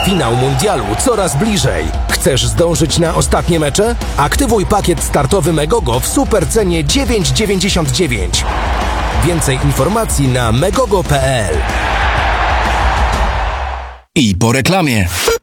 Finał mundialu coraz bliżej. Chcesz zdążyć na ostatnie mecze? Aktywuj pakiet startowy Megogo w supercenie 9,99. Więcej informacji na megogo.pl. I po reklamie.